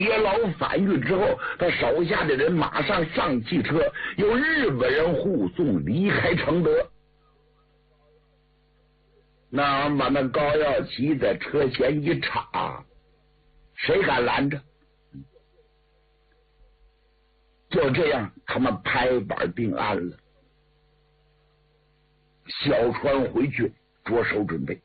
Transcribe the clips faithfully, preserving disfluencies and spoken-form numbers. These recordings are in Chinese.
野老反狱之后，他手下的人马上上汽车，由日本人护送离开承德。那把那高耀奇在车前一插，谁敢拦着？就这样，他们拍板定案了。小船回去着手准备。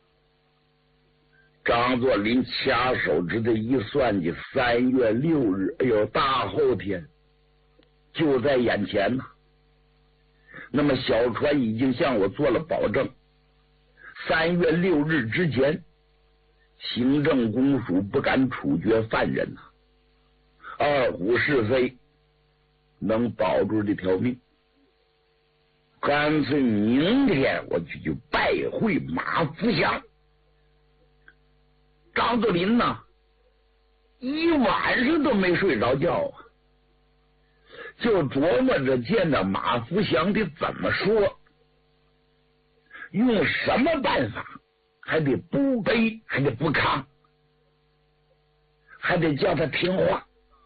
张作霖掐手指头一算计，三月六日，哎呦，大后天就在眼前呐。那么小船已经向我做了保证，三月六日之前，行政公署不敢处决犯人呐、啊。二虎是非，能保住这条命。干脆明天我就去拜会马福祥。张作霖呢，一晚上都没睡着觉啊，就琢磨着见到马福祥得怎么说，用什么办法，还得不卑，还得不亢，还得叫他听话。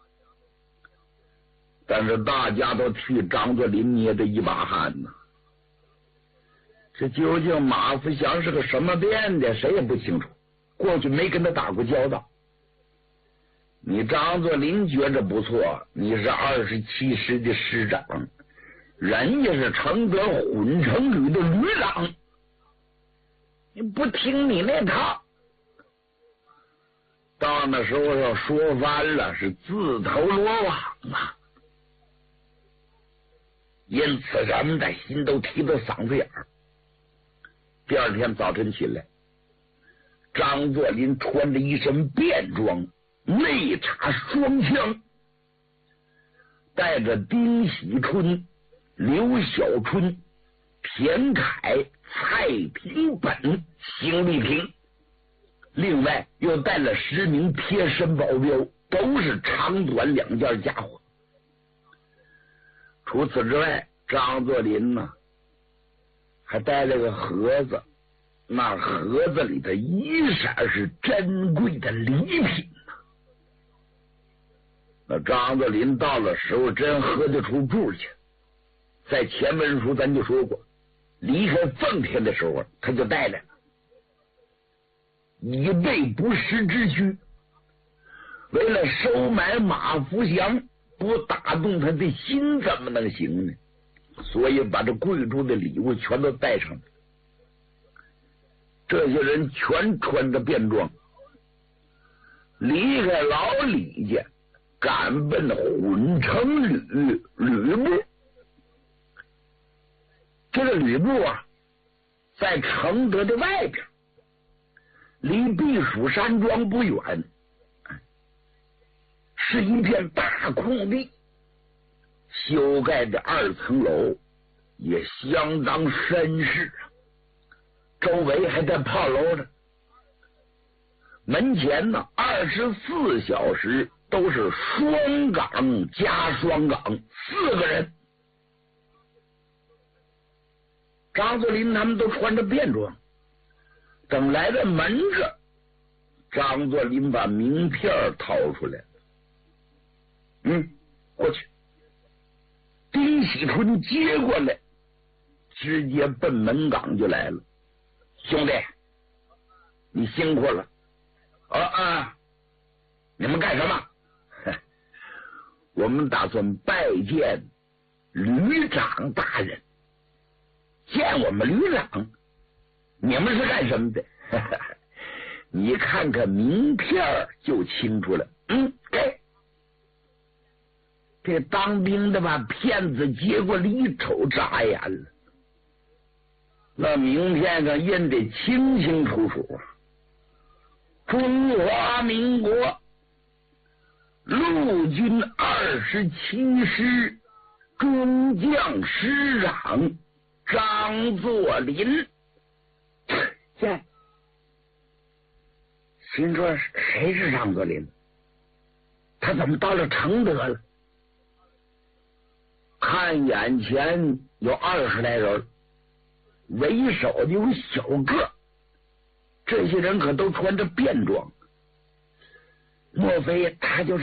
但是大家都替张作霖捏着一把汗呢。这究竟马福祥是个什么变的，谁也不清楚。过去没跟他打过交道。你张作霖觉着不错，你是二十七师的师长，人家是承德混成旅的旅长，你不听你那套，到那时候要说翻了，是自投罗网啊！因此人们的心都提到嗓子眼儿。第二天早晨起来，张作霖穿着一身便装，内插双枪，带着丁喜春、刘小春、田凯、蔡廷本行李亭，另外又带了十名贴身保镖，都是长短两件家伙。除此之外，张作霖呢还带了个盒子，那盒子里的一色是珍贵的礼品呐。那张作霖到了时候真喝得出住去。在前文书咱就说过，离开奉天的时候他就带来了，以备不时之需。为了收买马福祥，不打动他的心怎么能行呢？所以把这贵重的礼物全都带上了。这些人全穿着便装，离开老李家，赶奔混成旅旅部。这个旅部啊，在承德的外边，离避暑山庄不远，是一片大空地，修盖的二层楼也相当绅士啊，周围还带炮楼的。门前呢，二十四小时都是双岗加双岗，四个人。张作霖他们都穿着便装，等来到门这，张作霖把名片掏出来，嗯，过去。丁喜春接过来，直接奔门岗就来了。兄弟，你辛苦了。啊啊，你们干什么？我们打算拜见旅长大人。见我们旅长？你们是干什么的？你看看名片就清楚了。嗯，给。这当兵的把骗子接过来一瞅，眨眼了。那名片上印得清清楚楚啊，中华民国陆军二十七师中将师长张作霖。这心说谁是张作霖？他怎么到了承德了？看眼前有二十来人，为首的有小个，这些人可都穿着便装。 莫非他就是